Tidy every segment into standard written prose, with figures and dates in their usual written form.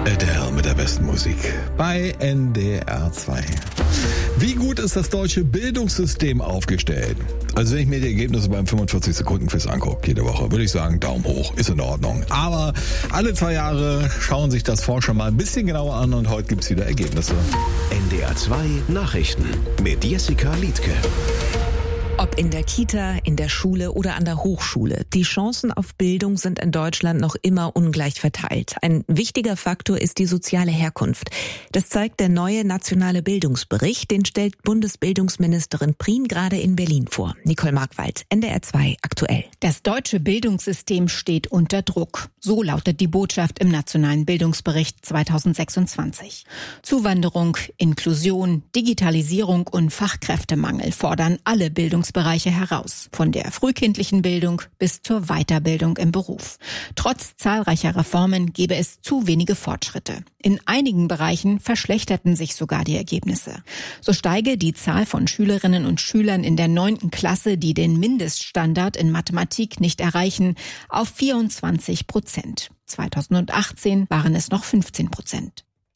Adele mit der besten Musik bei NDR 2. Wie gut ist das deutsche Bildungssystem aufgestellt? Also wenn ich mir die Ergebnisse beim 45-Sekunden-Quiz angucke, jede Woche, würde ich sagen, Daumen hoch, ist in Ordnung. Aber alle 2 Jahre schauen sich das Forscher mal ein bisschen genauer an und heute gibt's wieder Ergebnisse. NDR 2 Nachrichten mit Jessica Liedtke. Ob in der Kita, in der Schule oder an der Hochschule, die Chancen auf Bildung sind in Deutschland noch immer ungleich verteilt. Ein wichtiger Faktor ist die soziale Herkunft. Das zeigt der neue nationale Bildungsbericht, den stellt Bundesbildungsministerin Prien gerade in Berlin vor. Nicole Markwald, NDR 2 aktuell. Das deutsche Bildungssystem steht unter Druck. So lautet die Botschaft im nationalen Bildungsbericht 2026. Zuwanderung, Inklusion, Digitalisierung und Fachkräftemangel fordern alle Bildungsbereiche heraus, von der frühkindlichen Bildung bis zur Weiterbildung im Beruf. Trotz zahlreicher Reformen gebe es zu wenige Fortschritte. In einigen Bereichen verschlechterten sich sogar die Ergebnisse. So steige die Zahl von Schülerinnen und Schülern in der 9. Klasse, die den Mindeststandard in Mathematik nicht erreichen, auf 24%. 2018 waren es noch 15%.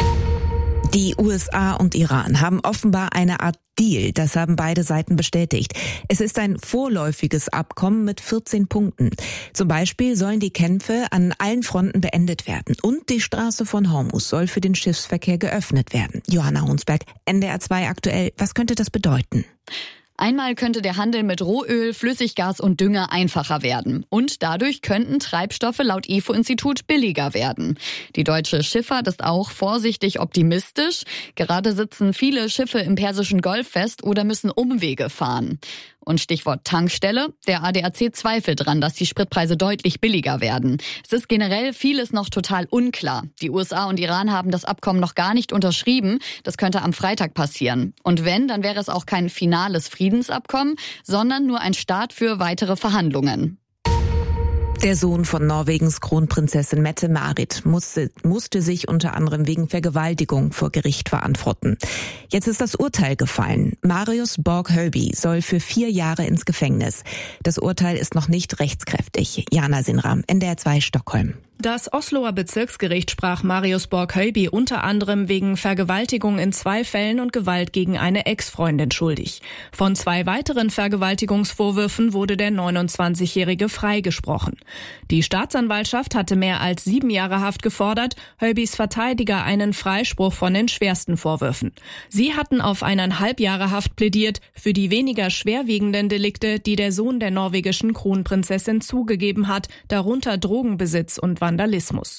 Die USA und Iran haben offenbar eine Art Deal, das haben beide Seiten bestätigt. Es ist ein vorläufiges Abkommen mit 14 Punkten. Zum Beispiel sollen die Kämpfe an allen Fronten beendet werden und die Straße von Hormuz soll für den Schiffsverkehr geöffnet werden. Johanna Hunsberg, NDR 2 aktuell. Was könnte das bedeuten? Einmal könnte der Handel mit Rohöl, Flüssiggas und Dünger einfacher werden. Und dadurch könnten Treibstoffe laut IFO-Institut billiger werden. Die deutsche Schifffahrt ist auch vorsichtig optimistisch. Gerade sitzen viele Schiffe im Persischen Golf fest oder müssen Umwege fahren. Und Stichwort Tankstelle. Der ADAC zweifelt dran, dass die Spritpreise deutlich billiger werden. Es ist generell vieles noch total unklar. Die USA und Iran haben das Abkommen noch gar nicht unterschrieben. Das könnte am Freitag passieren. Und wenn, dann wäre es auch kein finales Friedensabkommen, sondern nur ein Start für weitere Verhandlungen. Der Sohn von Norwegens Kronprinzessin Mette-Marit musste sich unter anderem wegen Vergewaltigung vor Gericht verantworten. Jetzt ist das Urteil gefallen. Marius Borg-Høiby soll für 4 Jahre ins Gefängnis. Das Urteil ist noch nicht rechtskräftig. Jana Sinram, NDR 2 Stockholm. Das Osloer Bezirksgericht sprach Marius Borg-Høiby unter anderem wegen Vergewaltigung in 2 Fällen und Gewalt gegen eine Ex-Freundin schuldig. Von 2 weiteren Vergewaltigungsvorwürfen wurde der 29-Jährige freigesprochen. Die Staatsanwaltschaft hatte mehr als 7 Jahre Haft gefordert, Høibys Verteidiger einen Freispruch von den schwersten Vorwürfen. Sie hatten auf 1,5 Jahre Haft plädiert für die weniger schwerwiegenden Delikte, die der Sohn der norwegischen Kronprinzessin zugegeben hat, darunter Drogenbesitz und Vandalismus.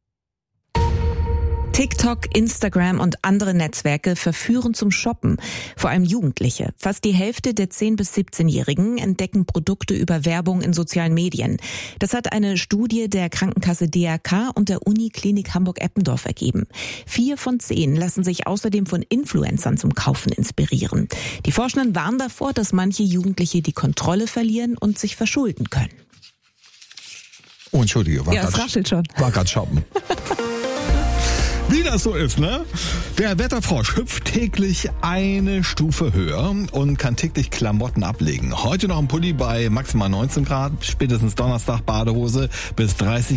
TikTok, Instagram und andere Netzwerke verführen zum Shoppen, vor allem Jugendliche. Fast die Hälfte der 10- bis 17-Jährigen entdecken Produkte über Werbung in sozialen Medien. Das hat eine Studie der Krankenkasse DRK und der Uniklinik Hamburg-Eppendorf ergeben. 4 von 10 lassen sich außerdem von Influencern zum Kaufen inspirieren. Die Forschenden warnen davor, dass manche Jugendliche die Kontrolle verlieren und sich verschulden können. Oh, entschuldige, es raschelt schon. War gerade shoppen. Wie das so ist, ne? Der Wetterfrosch hüpft täglich eine Stufe höher und kann täglich Klamotten ablegen. Heute noch ein Pulli bei maximal 19 Grad, spätestens Donnerstag Badehose bis 30